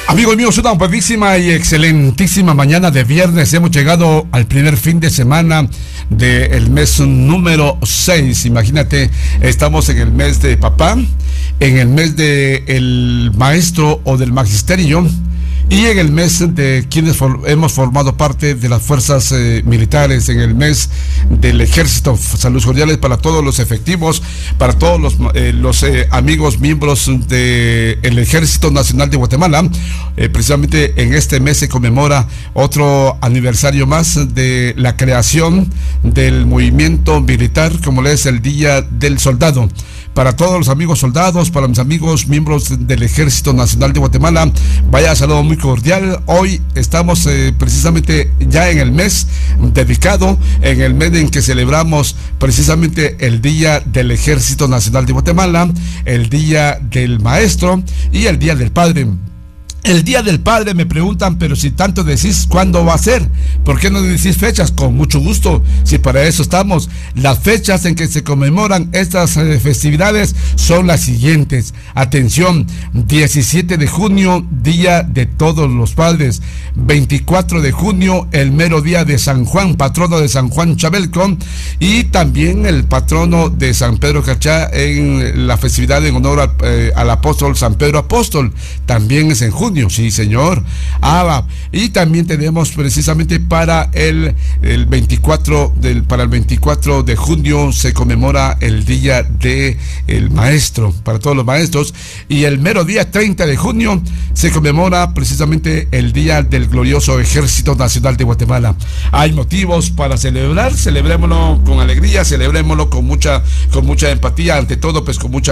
Amigos míos, una buenísima y excelentísima mañana de viernes. Hemos llegado al primer fin de semana del mes número 6. Imagínate, estamos en el mes de papá, en el mes del maestro o del magisterio, y en el mes de quienes hemos formado parte de las fuerzas militares, en el mes del ejército. Saludos cordiales para todos los efectivos, para todos los amigos miembros del Ejército Nacional de Guatemala. Precisamente en este mes se conmemora otro aniversario más de la creación del movimiento militar, como es el Día del Soldado. Para todos los amigos soldados, para mis amigos miembros del Ejército Nacional de Guatemala, vaya saludo muy cordial. Hoy estamos precisamente ya en el mes dedicado, en el mes en que celebramos precisamente el Día del Ejército Nacional de Guatemala, el Día del Maestro y el Día del Padre. El Día del Padre, me preguntan, pero si tanto decís, ¿cuándo va a ser? ¿Por qué no decís fechas? Con mucho gusto, si para eso estamos. Las fechas en que se conmemoran estas festividades son las siguientes. Atención: 17 de junio, Día de Todos los Padres. 24 de junio, el mero día de San Juan, patrono de San Juan Chabelco, y también el patrono de San Pedro Cachá, en la festividad en honor al apóstol San Pedro Apóstol. También es en junio. Sí, señor. Y también tenemos precisamente para el 24 de junio se conmemora el Día del Maestro, para todos los maestros, y el mero día 30 de junio se conmemora precisamente el Día del glorioso Ejército Nacional de Guatemala. Hay motivos para celebrar, celebrémoslo con alegría, celebrémoslo con mucha empatía, ante todo pues con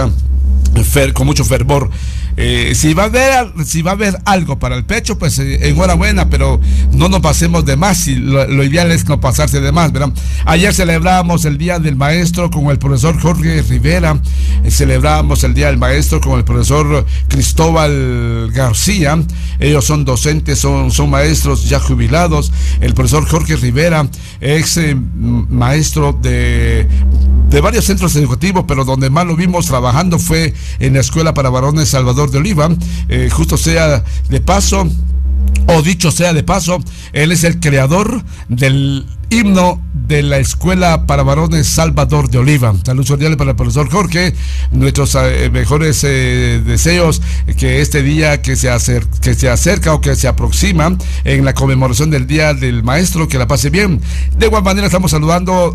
mucho fervor. Si va a haber algo para el pecho, pues enhorabuena, pero no nos pasemos de más. Y lo ideal es no pasarse de más, ¿verdad? Ayer celebrábamos el Día del Maestro con el profesor Jorge Rivera, celebrábamos el Día del Maestro con el profesor Cristóbal García. Ellos son docentes, son maestros ya jubilados. El profesor Jorge Rivera es maestro de varios centros educativos, pero donde más lo vimos trabajando fue en la Escuela para Varones Salvador de Oliva. Justo sea de paso, o dicho sea de paso, él es el creador del himno de la Escuela para Varones Salvador de Oliva. Saludos cordiales para el profesor Jorge, nuestros mejores deseos, que este día que se acerca o que se aproxima en la conmemoración del Día del Maestro, que la pase bien. De igual manera estamos saludando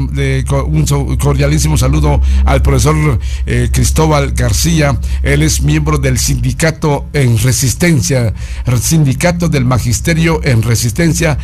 un cordialísimo saludo al profesor Cristóbal García. Él es miembro del sindicato en Resistencia, sindicato del Magisterio en Resistencia,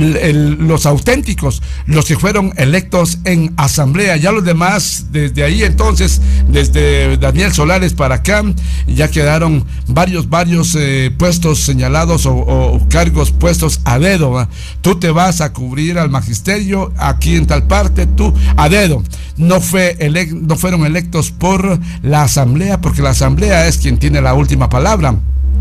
los auténticos, los que fueron electos en asamblea. Ya los demás, desde ahí entonces, desde Daniel Solares para acá, ya quedaron varios puestos señalados o cargos puestos a dedo, ¿va? Tú te vas a cubrir al magisterio aquí en tal parte, tú a dedo. No fueron electos por la asamblea, porque la asamblea es quien tiene la última palabra.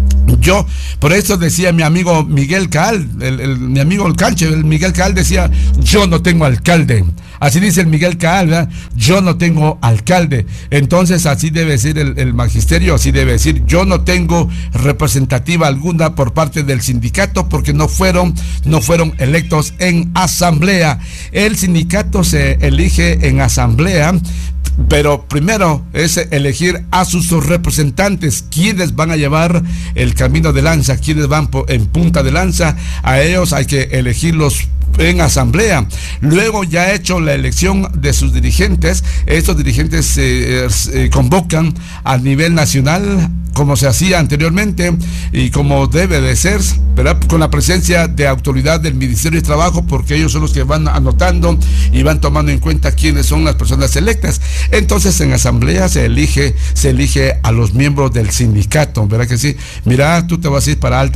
Por eso decía mi amigo Miguel Caal, mi amigo el canche, Miguel Caal decía: yo no tengo alcalde. Así dice el Miguel Caal, ¿verdad? Yo no tengo alcalde. Entonces así debe decir el magisterio, así debe decir: yo no tengo representativa alguna por parte del sindicato, porque no fueron electos en asamblea. El sindicato se elige en asamblea, pero primero es elegir a sus representantes, quienes van a llevar el camino de lanza, quienes van en punta de lanza. A ellos hay que elegirlos en asamblea. Luego, ya hecho la elección de sus dirigentes, estos dirigentes se convocan a nivel nacional, como se hacía anteriormente y como debe de ser, ¿verdad? Con la presencia de autoridad del Ministerio de Trabajo, porque ellos son los que van anotando y van tomando en cuenta quiénes son las personas electas. Entonces en asamblea se elige a los miembros del sindicato, ¿verdad que sí? Mira, tú te vas a ir para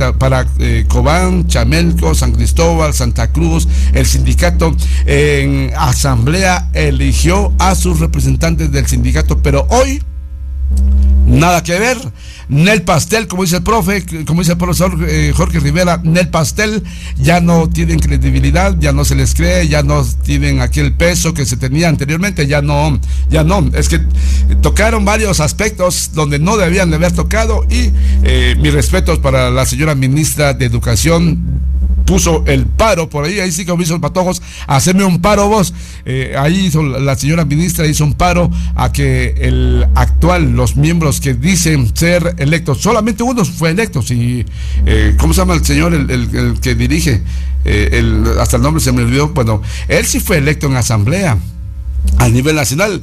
Cobán, Chamelco, San Cristóbal, Santa Cruz. El sindicato en asamblea eligió a sus representantes del sindicato, pero hoy nada que ver. Nel pastel, como dice el profesor Jorge Rivera, Nel pastel, ya no tienen credibilidad, ya no se les cree, ya no tienen aquel peso que se tenía anteriormente, ya no, es que tocaron varios aspectos donde no debían de haber tocado y Mis respetos para la señora ministra de Educación. Puso el paro por ahí sí que me hizo el patojos, hacerme un paro vos. Ahí hizo la señora ministra, hizo un paro a que los miembros que dicen ser electos, solamente uno fue electo, y ¿cómo se llama el señor, el que dirige? Hasta el nombre se me olvidó. Bueno, él sí fue electo en asamblea a nivel nacional.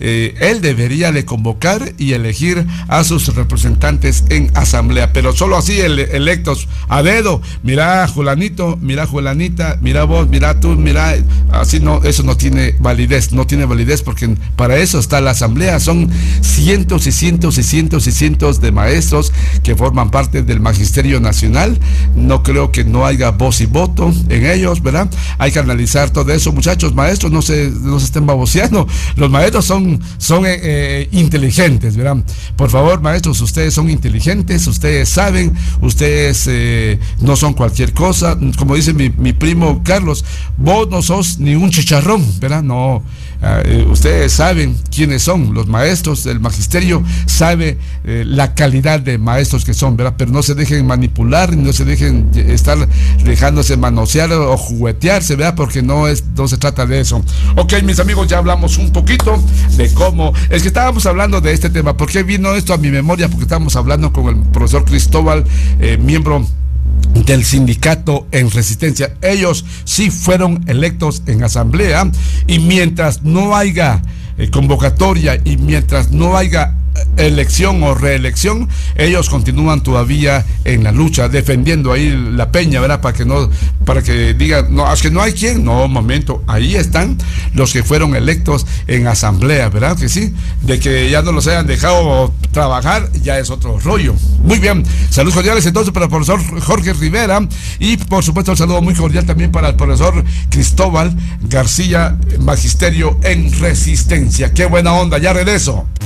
Él debería de convocar y elegir a sus representantes en asamblea, pero solo así electos a dedo. Mira Julanito, mira Julanita, mira vos, mira tú, mira, así no, eso no tiene validez, porque para eso está la asamblea. Son cientos y cientos y cientos y cientos de maestros que forman parte del magisterio nacional. No creo que no haya voz y voto en ellos, ¿verdad? Hay que analizar todo eso, muchachos. Maestros, no se estén baboseando. Los maestros son inteligentes, ¿verdad? Por favor, maestros, ustedes son inteligentes, ustedes saben, ustedes no son cualquier cosa. Como dice mi primo Carlos, vos no sos ni un chicharrón, ¿verdad? No, ustedes saben quiénes son los maestros. El magisterio sabe la calidad de maestros que son, ¿verdad? Pero no se dejen manipular, no se dejen estar dejándose manosear o juguetearse, ¿verdad? Porque no se trata de eso. Ok, mis amigos, ya hablamos un poquito de cómo, es que estábamos hablando de este tema. ¿Por qué vino esto a mi memoria? Porque estábamos hablando con el profesor Cristóbal, miembro del sindicato en Resistencia. Ellos sí fueron electos en asamblea, y mientras no haya convocatoria y mientras no haya elección o reelección, ellos continúan todavía en la lucha, defendiendo ahí la peña, ¿verdad? Para que digan, no, es que no hay quien. No, momento, ahí están los que fueron electos en asamblea, ¿verdad? Que sí, de que ya no los hayan dejado trabajar, ya es otro rollo. Muy bien, saludos cordiales entonces para el profesor Jorge Rivera, y por supuesto el saludo muy cordial también para el profesor Cristóbal García, magisterio en Resistencia. Qué buena onda, ya regreso.